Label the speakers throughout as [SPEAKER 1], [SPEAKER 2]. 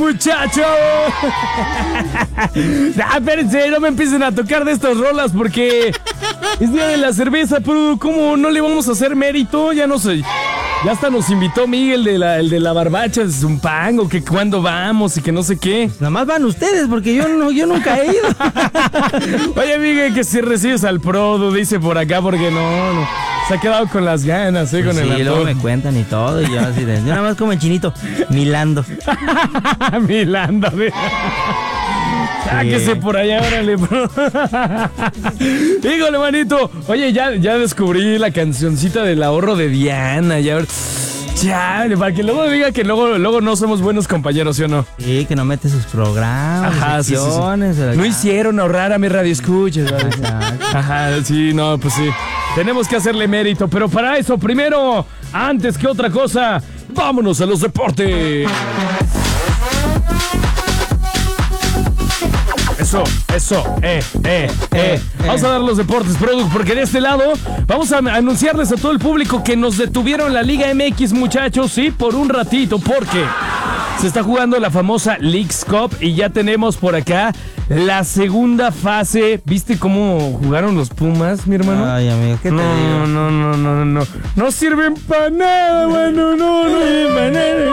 [SPEAKER 1] muchachos! Espérense, no me empiecen a tocar de estas rolas porque es día de la cerveza, pero ¿cómo no le vamos a hacer mérito? Ya no sé. Ya hasta nos invitó Miguel, el de la barbacha de Zumpango, que cuándo vamos y que no sé qué.
[SPEAKER 2] Nada más van ustedes, porque yo nunca he ido.
[SPEAKER 1] Oye, Miguel, que si recibes al Produ, dice por acá, porque no. Se ha quedado con las ganas, con el
[SPEAKER 2] antojo. Sí, luego me cuentan y todo, y yo así de... Yo nada más como el chinito, milando.
[SPEAKER 1] Milando, sáquese por allá, órale. Híjole, manito. Oye, ya descubrí la cancioncita del ahorro de Diana. Ya, para que luego diga que luego no somos buenos compañeros, ¿sí o no?
[SPEAKER 2] Sí, que no mete sus programas, secciones.
[SPEAKER 1] Sí. No hicieron ahorrar a mi radio escuchas. Ajá, sí, no, pues sí. Tenemos que hacerle mérito, pero para eso, primero, antes que otra cosa, vámonos a los deportes. Eso, Vamos a dar los deportes, Product, porque de este lado vamos a anunciarles a todo el público que nos detuvieron la Liga MX, muchachos, sí, por un ratito, porque se está jugando la famosa Leagues Cup y ya tenemos por acá la segunda fase. ¿Viste cómo jugaron los Pumas, mi hermano?
[SPEAKER 2] Ay, amigo, ¿qué te digo?
[SPEAKER 1] No. No sirven para nada, bueno, no sirven para nada.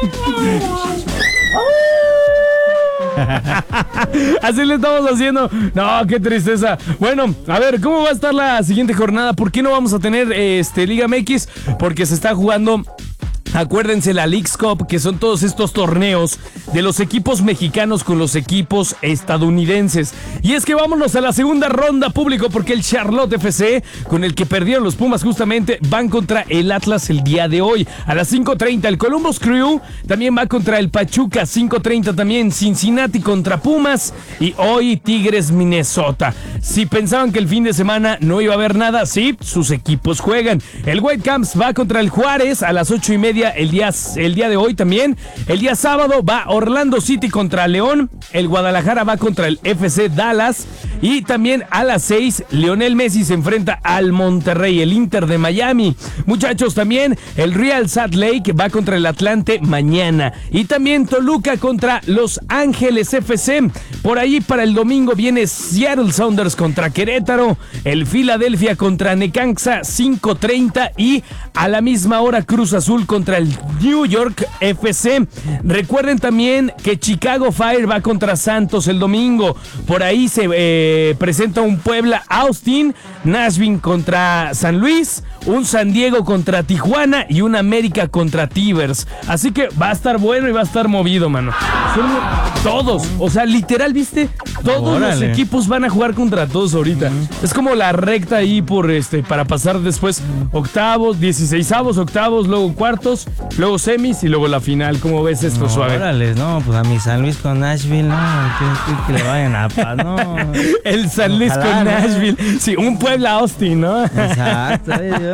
[SPEAKER 1] Así le estamos haciendo. No, qué tristeza. Bueno, a ver, ¿cómo va a estar la siguiente jornada? ¿Por qué no vamos a tener Liga MX? Porque se está jugando... Acuérdense, la Leagues Cup, que son todos estos torneos de los equipos mexicanos con los equipos estadounidenses. Y es que vámonos a la segunda ronda, público, porque el Charlotte FC, con el que perdieron los Pumas justamente, van contra el Atlas el día de hoy. A las 5:30 el Columbus Crew también va contra el Pachuca. 5:30 también Cincinnati contra Pumas. Y hoy Tigres Minnesota. Si pensaban que el fin de semana no iba a haber nada, sí, sus equipos juegan. El Whitecaps va contra el Juárez a las 8:30 el día de hoy también. El día sábado va Orlando City contra León. El Guadalajara va contra el FC Dallas. Y también a las 6 Lionel Messi se enfrenta al Monterrey, el Inter de Miami. Muchachos, también el Real Salt Lake va contra el Atlante mañana. Y también Toluca contra Los Ángeles FC. Por ahí para el domingo viene Seattle Sounders contra Querétaro. El Philadelphia contra Necaxa 5:30. Y a la misma hora Cruz Azul contra el New York FC. Recuerden también que Chicago Fire va contra Santos el domingo. Por ahí se presenta un Puebla Austin, Nashville contra San Luis, un San Diego contra Tijuana y un América contra Tigers. Así que va a estar bueno y va a estar movido, mano. Son todos, o sea, literal, ¿viste? Todos los equipos van a jugar contra todos ahorita. Es como la recta ahí para pasar después octavos, 16avos, octavos, luego cuartos, luego semis y luego la final. ¿Cómo ves esto, suave?
[SPEAKER 2] Órale, no, pues a mi San Luis con Nashville, no, que le vayan a paz, no.
[SPEAKER 1] El San Luis con Nashville. Sí, un Puebla Austin, ¿no?
[SPEAKER 2] Exacto.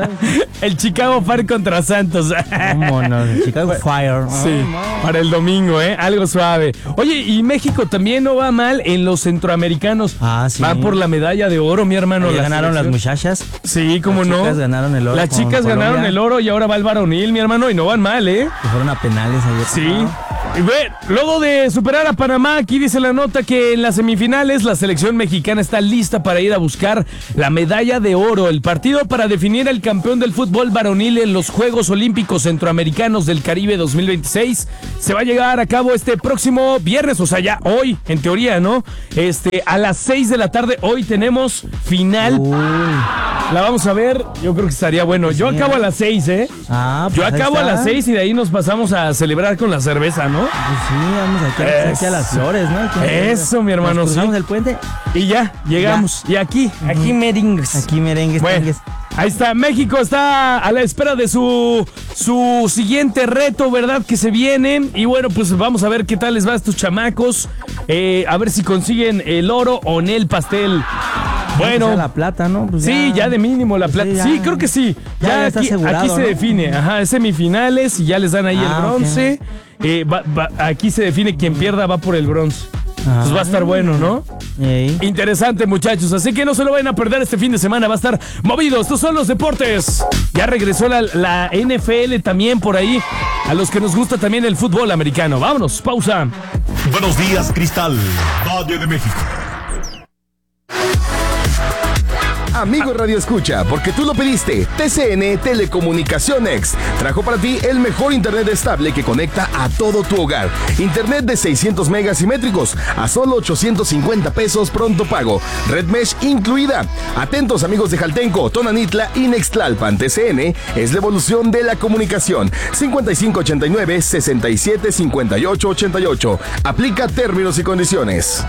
[SPEAKER 1] El Chicago Fire contra Santos.
[SPEAKER 2] Vámonos, el Chicago Fire.
[SPEAKER 1] Sí, para el domingo, algo suave. Oye, y México también no va mal en los centroamericanos.
[SPEAKER 2] Sí.
[SPEAKER 1] Va por la medalla de oro, mi hermano.
[SPEAKER 2] ¿Ya ganaron las muchachas?
[SPEAKER 1] Sí, cómo no.
[SPEAKER 2] Las chicas ganaron el oro.
[SPEAKER 1] Las chicas ganaron el oro y ahora va el varonil, mi hermano, y no van mal,
[SPEAKER 2] Que fueron a penales ayer.
[SPEAKER 1] Sí. Y luego de superar a Panamá, aquí dice la nota que en las semifinales la selección mexicana está lista para ir a buscar la medalla de oro. El partido para definir al campeón del fútbol varonil en los Juegos Olímpicos Centroamericanos del Caribe 2026 se va a llevar a cabo este próximo viernes, o sea, ya hoy, en teoría, ¿no? A las 6 de la tarde, hoy tenemos final. La vamos a ver, yo creo que estaría bueno. Yo acabo a las 6, Yo acabo a las 6 y de ahí nos pasamos a celebrar con la cerveza, ¿no?
[SPEAKER 2] Pues sí, vamos aquí a las flores, ¿no?
[SPEAKER 1] Eso, mi hermano.
[SPEAKER 2] Nos cruzamos el puente.
[SPEAKER 1] Y ya, llegamos. Ya. Y aquí merengues.
[SPEAKER 2] Aquí merengues.
[SPEAKER 1] Bueno, ahí está, México está a la espera de su siguiente reto, ¿verdad? Que se viene. Y bueno, pues vamos a ver qué tal les va a estos chamacos. A ver si consiguen el oro o en el pastel. Bueno,
[SPEAKER 2] pues la plata, ¿no? Pues
[SPEAKER 1] sí, ya de mínimo la plata. Sí, creo que sí. Ya
[SPEAKER 2] está
[SPEAKER 1] aquí
[SPEAKER 2] asegurado,
[SPEAKER 1] se define. Ajá, es semifinales y ya les dan ahí el bronce.
[SPEAKER 2] Okay.
[SPEAKER 1] Aquí se define quien pierda va por el bronce. Entonces va a estar bueno, ¿no?
[SPEAKER 2] Ey.
[SPEAKER 1] Interesante, muchachos, así que no se lo vayan a perder este fin de semana, va a estar movido. Estos son los deportes. Ya regresó la NFL también por ahí, a los que nos gusta también el fútbol americano. Vámonos, pausa.
[SPEAKER 3] Buenos días, Cristal, Valle de México.
[SPEAKER 4] Amigo Radio Escucha, porque tú lo pediste, TCN Telecomunicaciones trajo para ti el mejor internet estable que conecta a todo tu hogar. Internet de 600 megas simétricos a solo 850 pesos pronto pago. Red Mesh incluida. Atentos, amigos de Jaltenco, Tonanitla y Nextlalpan. TCN es la evolución de la comunicación. 5589-675888. Aplica términos y condiciones.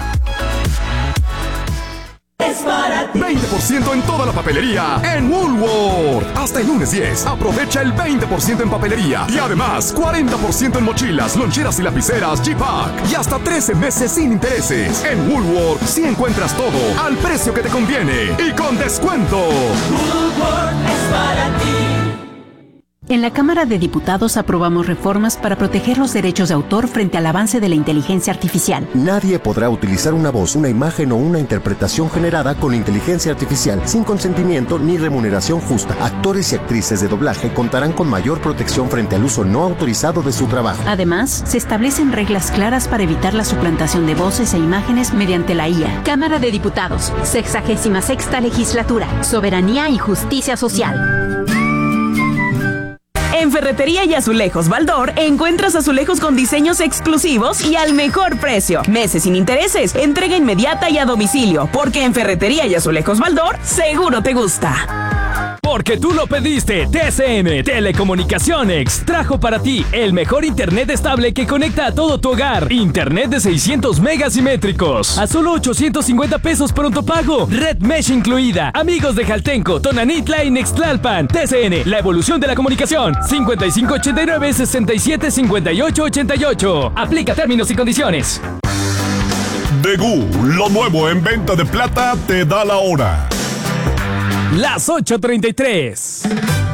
[SPEAKER 5] 20% en toda la papelería en Woolworth. Hasta el lunes 10. Aprovecha el 20% en papelería. Y además, 40% en mochilas, loncheras y lapiceras G-Pack. Y hasta 13 meses sin intereses. En Woolworth sí encuentras todo al precio que te conviene y con descuento.
[SPEAKER 6] Woolworth es para ti.
[SPEAKER 7] En la Cámara de Diputados aprobamos reformas para proteger los derechos de autor frente al avance de la inteligencia artificial.
[SPEAKER 8] Nadie podrá utilizar una voz, una imagen o una interpretación generada con inteligencia artificial sin consentimiento ni remuneración justa. Actores y actrices de doblaje contarán con mayor protección frente al uso no autorizado de su trabajo.
[SPEAKER 7] Además, se establecen reglas claras para evitar la suplantación de voces e imágenes mediante la IA.
[SPEAKER 9] Cámara de Diputados, 66ª Legislatura, Soberanía y Justicia Social.
[SPEAKER 10] En Ferretería y Azulejos Baldor encuentras azulejos con diseños exclusivos y al mejor precio. Meses sin intereses, entrega inmediata y a domicilio, porque en Ferretería y Azulejos Baldor seguro te gusta.
[SPEAKER 1] Porque tú lo pediste, TCN Telecomunicaciones trajo para ti el mejor internet estable que conecta a todo tu hogar. Internet de 600 megas simétricos a solo 850 pesos pronto pago. Red Mesh incluida. Amigos de Jaltenco, Tonanitla y Nextlalpan. TCN, la evolución de la comunicación. 5589-675888. Aplica términos y condiciones.
[SPEAKER 3] Degú, lo nuevo en venta de plata, te da la hora.
[SPEAKER 1] Las 8:33.